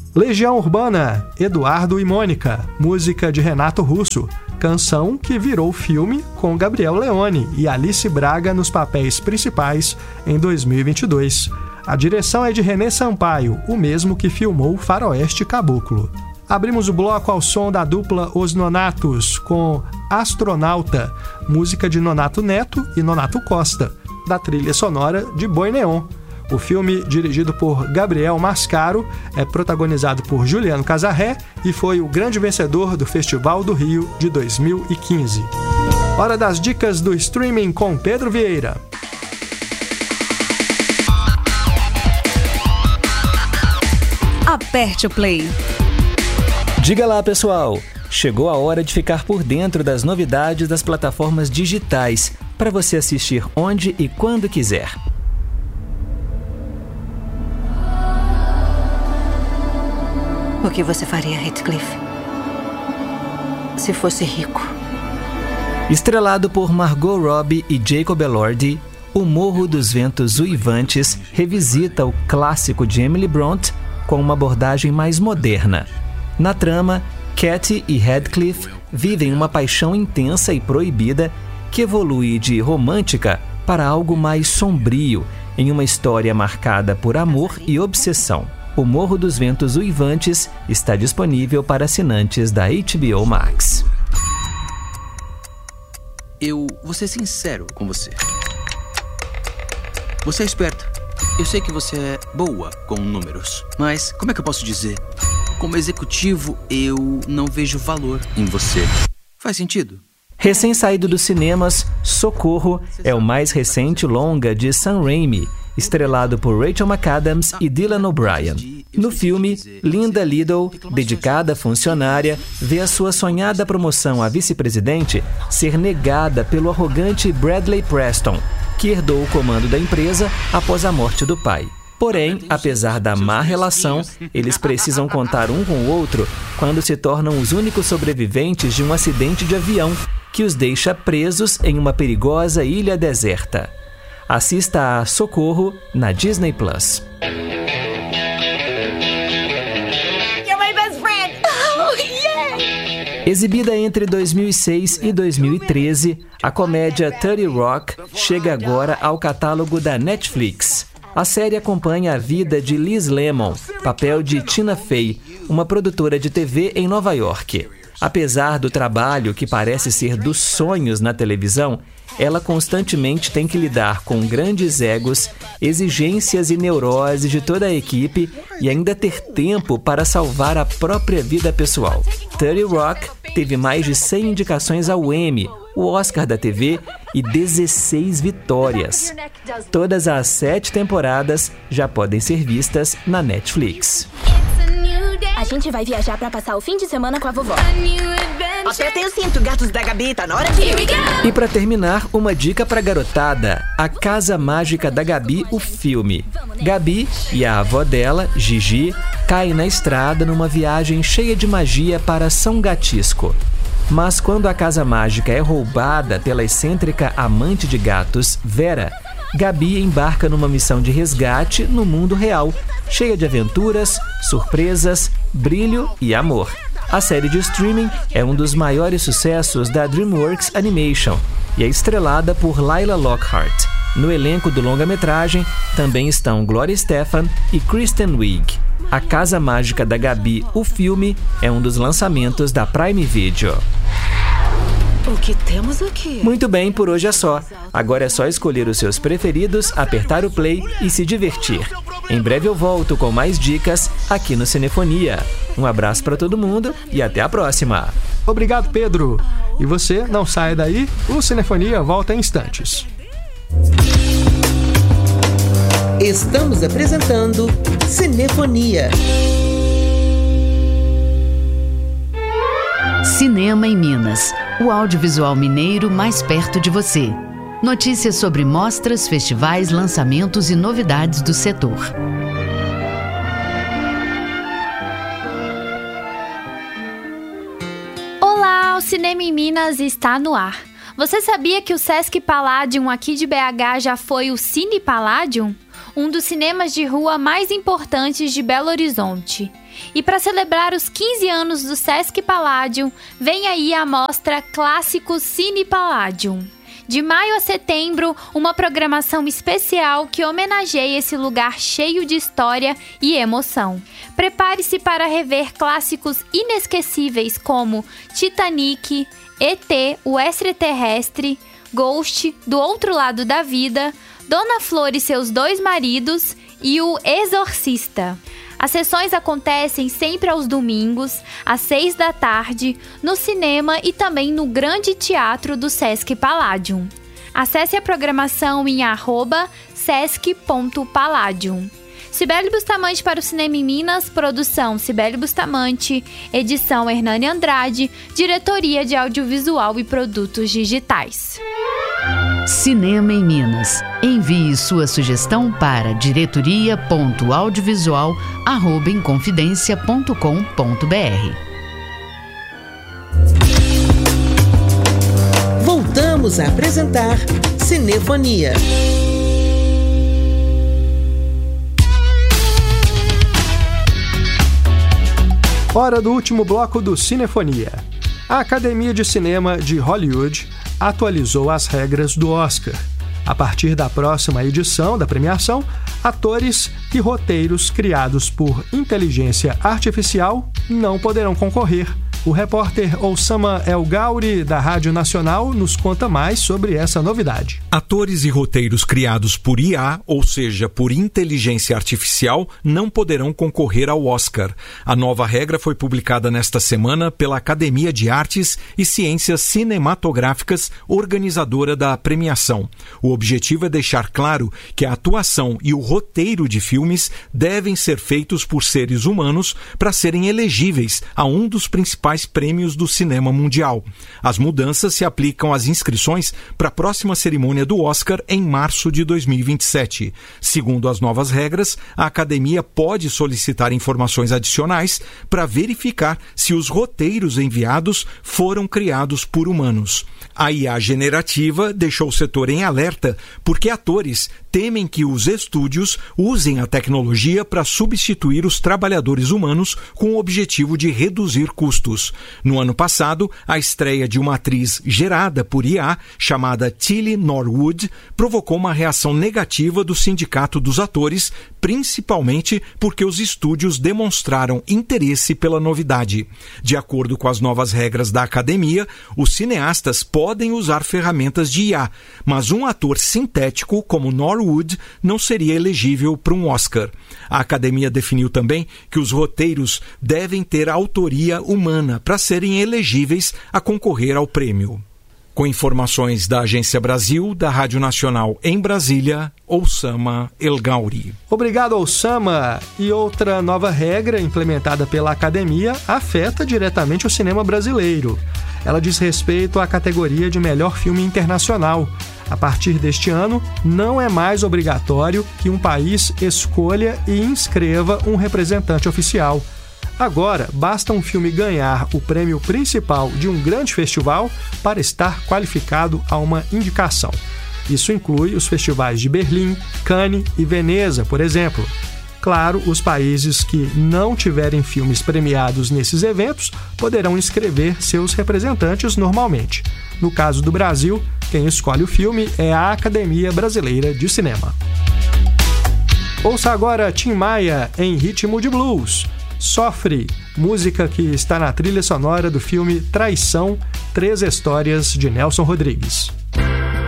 Legião Urbana, Eduardo e Mônica, música de Renato Russo, canção que virou filme com Gabriel Leone e Alice Braga nos papéis principais em 2022. A direção é de René Sampaio, o mesmo que filmou Faroeste Caboclo. Abrimos o bloco ao som da dupla Os Nonatos, com Astronauta, música de Nonato Neto e Nonato Costa, da trilha sonora de Boi Neon. O filme, dirigido por Gabriel Mascaro, é protagonizado por Juliano Casarré e foi o grande vencedor do Festival do Rio de 2015. Hora das dicas do streaming com Pedro Vieira. Aperte o play. Diga lá, pessoal! Chegou a hora de ficar por dentro das novidades das plataformas digitais para você assistir onde e quando quiser. O que você faria, Heathcliff, se fosse rico? Estrelado por Margot Robbie e Jacob Elordi, O Morro dos Ventos Uivantes revisita o clássico de Emily Brontë com uma abordagem mais moderna. Na trama, Katie e Heathcliff vivem uma paixão intensa e proibida que evolui de romântica para algo mais sombrio em uma história marcada por amor e obsessão. O Morro dos Ventos Uivantes está disponível para assinantes da HBO Max. Eu vou ser sincero com você. Você é esperta. Eu sei que você é boa com números. Mas, como é que eu posso dizer? Como executivo, eu não vejo valor em você. Faz sentido? Recém-saído dos cinemas, Socorro é o mais recente longa de Sam Raimi, estrelado por Rachel McAdams e Dylan O'Brien. No filme, Linda Liddell, dedicada funcionária, vê a sua sonhada promoção a vice-presidente ser negada pelo arrogante Bradley Preston, que herdou o comando da empresa após a morte do pai. Porém, apesar da má relação, eles precisam contar um com o outro quando se tornam os únicos sobreviventes de um acidente de avião que os deixa presos em uma perigosa ilha deserta. Assista a Socorro na Disney+. Exibida entre 2006 e 2013, a comédia 30 Rock chega agora ao catálogo da Netflix. A série acompanha a vida de Liz Lemon, papel de Tina Fey, uma produtora de TV em Nova York. Apesar do trabalho que parece ser dos sonhos na televisão, ela constantemente tem que lidar com grandes egos, exigências e neuroses de toda a equipe e ainda ter tempo para salvar a própria vida pessoal. 30 Rock teve mais de 100 indicações ao Emmy, o Oscar da TV e 16 vitórias. Todas as 7 temporadas já podem ser vistas na Netflix. A gente vai viajar pra passar o fim de semana com a vovó. Apertem o cinto, gatos da Gabi, tá na hora de ir. E pra terminar, uma dica pra garotada: A Casa Mágica da Gabi, o filme. Gabi e a avó dela, Gigi, caem na estrada numa viagem cheia de magia para São Gatisco. Mas quando a casa mágica é roubada pela excêntrica amante de gatos, Vera, Gabi embarca numa missão de resgate no mundo real, cheia de aventuras, surpresas, brilho e amor. A série de streaming é um dos maiores sucessos da DreamWorks Animation e é estrelada por Lila Lockhart. No elenco do longa-metragem também estão Gloria Estefan e Kristen Wiig. A Casa Mágica da Gabi, o filme, é um dos lançamentos da Prime Video. O que temos aqui? Muito bem, por hoje é só. Agora é só escolher os seus preferidos, apertar o play e se divertir. Em breve eu volto com mais dicas aqui no Cinefonia. Um abraço para todo mundo e até a próxima. Obrigado, Pedro. E você, não saia daí, o Cinefonia volta em instantes. Estamos apresentando Cinefonia. Cinema em Minas, o audiovisual mineiro mais perto de você. Notícias sobre mostras, festivais, lançamentos e novidades do setor. Olá, o Cinema em Minas está no ar. Você sabia que o Sesc Palladium aqui de BH já foi o Cine Palladium? um dos cinemas de rua mais importantes de Belo Horizonte. E para celebrar os 15 anos do Sesc Palladium, vem aí a mostra Clássicos Cine Palladium. De maio a setembro, uma programação especial que homenageia esse lugar cheio de história e emoção. Prepare-se para rever clássicos inesquecíveis como Titanic, ET, o Extraterrestre, Ghost, Do Outro Lado da Vida, Dona Flor e Seus Dois Maridos e O Exorcista. As sessões acontecem sempre aos domingos, às 6 da tarde, no cinema e também no Grande Teatro do Sesc Palladium. Acesse a programação em @sesc.palladium. Cibele Bustamante para o Cinema em Minas, produção Cibele Bustamante, edição Hernani Andrade, diretoria de audiovisual e produtos digitais. Cinema em Minas. Envie sua sugestão para diretoria.audiovisual@inconfidencia.com.br. Voltamos a apresentar Cinefonia. Hora do último bloco do Cinefonia. A Academia de Cinema de Hollywood atualizou as regras do Oscar. A partir da próxima edição da premiação, atores e roteiros criados por inteligência artificial não poderão concorrer. O repórter Oussama El Gauri, da Rádio Nacional, nos conta mais sobre essa novidade. Atores e roteiros criados por IA, ou seja, por inteligência artificial, não poderão concorrer ao Oscar. A nova regra foi publicada nesta semana pela Academia de Artes e Ciências Cinematográficas, organizadora da premiação. O objetivo é deixar claro que a atuação e o roteiro de filmes devem ser feitos por seres humanos para serem elegíveis a um dos principais prêmios do cinema mundial. As mudanças se aplicam às inscrições para a próxima cerimônia do Oscar em março de 2027. Segundo as novas regras, a Academia pode solicitar informações adicionais para verificar se os roteiros enviados foram criados por humanos. A IA generativa deixou o setor em alerta porque atores temem que os estúdios usem a tecnologia para substituir os trabalhadores humanos com o objetivo de reduzir custos. No ano passado, a estreia de uma atriz gerada por IA, chamada Tilly Norwood, provocou uma reação negativa do Sindicato dos Atores, principalmente porque os estúdios demonstraram interesse pela novidade. De acordo com as novas regras da Academia, os cineastas podem usar ferramentas de IA, mas um ator sintético como Norwood não seria elegível para um Oscar. A Academia definiu também que os roteiros devem ter autoria humana para serem elegíveis a concorrer ao prêmio. Com informações da Agência Brasil, da Rádio Nacional em Brasília, Oussama El Gauri. Obrigado, Oussama. E outra nova regra implementada pela Academia afeta diretamente o cinema brasileiro. Ela diz respeito à categoria de melhor filme internacional. A partir deste ano, não é mais obrigatório que um país escolha e inscreva um representante oficial. Agora, basta um filme ganhar o prêmio principal de um grande festival para estar qualificado a uma indicação. Isso inclui os festivais de Berlim, Cannes e Veneza, por exemplo. Claro, os países que não tiverem filmes premiados nesses eventos poderão inscrever seus representantes normalmente. No caso do Brasil, quem escolhe o filme é a Academia Brasileira de Cinema. Ouça agora Tim Maia em Ritmo de Blues. Sofre, música que está na trilha sonora do filme Traição, 3 Histórias de Nelson Rodrigues.